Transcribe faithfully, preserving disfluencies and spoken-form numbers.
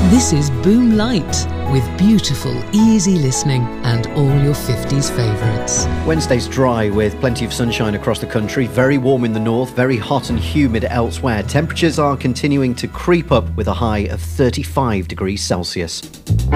This is Boom Light, with beautiful, easy listening and all your fifties favourites. Wednesday's dry with plenty of sunshine across the country, very warm in the north, very hot and humid elsewhere. Temperatures are continuing to creep up with a high of thirty-five degrees Celsius.